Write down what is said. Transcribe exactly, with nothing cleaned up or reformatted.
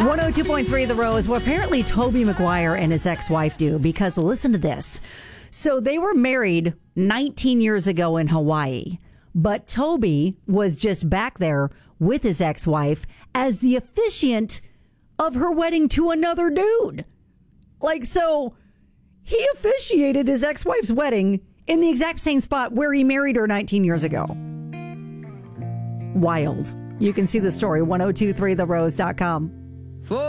one oh two point three The Rose. Well, apparently Tobey Maguire and his ex-wife do, because listen to this. So they were married nineteen years ago in Hawaii, but Tobey was just back there with his ex-wife as the officiant of her wedding to another dude. Like, so he officiated his ex-wife's wedding in the exact same spot where he married her nineteen years ago. Wild. You can see the story, ten twenty-three the rose dot com.